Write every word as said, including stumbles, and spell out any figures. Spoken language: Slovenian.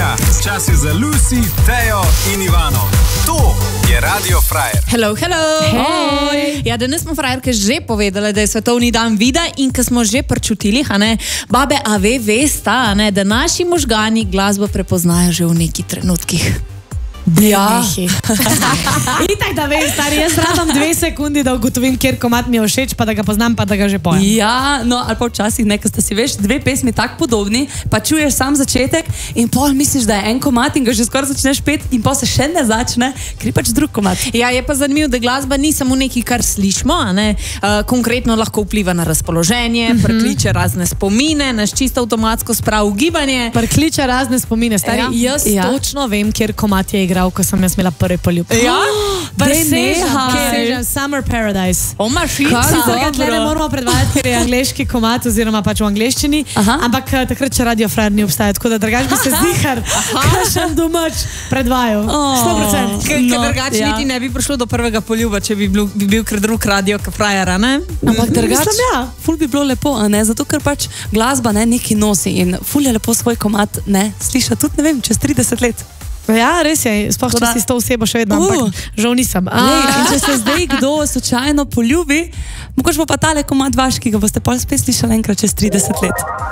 Ja, čas je za Lucy, Tejo in Ivano. To je Radio Frajer. Hello, hello. Hej. Ja, danes smo frajerke že povedali, da je svetovni dan vida in ko smo že prčutili, a ne, babe, a ve, vesta, a ne, da naši možgani glasbo prepoznajo že v nekih trenutkih. Ja. Itak da veš, stari, jaz rabam dve sekundi, da ugotovim, kjer komad mi je všeč, pa da ga poznam, pa da ga že pojem. Ja, no, ali pa včasih nekaj sta si, veš, dve pesmi tako podobni, pa čuješ sam začetek in pol misliš, da je en komad in ga že skoraj začneš pet in pol se še ne začne, ker je pač drug komad. Ja, je pa zanimivo, da glasba ni samo nekaj, kar slišimo, a ne, uh, konkretno lahko vpliva na razpoloženje, mm-hmm. prekliče razne spomine, nas čisto avtomatsko spravi v gibanje. Prekliče razne spomine, stari, ja. Jaz ja. točno vem, kjer komad je igral, ko sem jaz imela prvi poljub. Ja? Presežem Summer Paradise. O, mašica. Sicer ga tle ne moramo predvajati, ker je angleški komad oziroma pač v angleščini, Aha. ampak takrat, če Radio Frajer ni obstajal, tako da drugač bi se zihar kakšen domač predvajal. sto procent. Ker no, drugač ja. niti ne bi prišlo do prvega poljuba, če bi bil, bi bil kar drug Radio Frajera, ne? Ampak drugač, ja. ful bi bilo lepo, a ne? Zato, ker pač glasba ne neki nosi in ful je lepo svoj komad, ne? Sliša tudi, ne vem, čez trideset let. Ja, res je, sploh če si s to osebo še vedno, ampak uh, žal nisem. Lej, in če se zdaj kdo slučajno poljubi, mogoče bo pa tale komad vaš, ki ga boste pol spet slišali enkrat čez trideset let.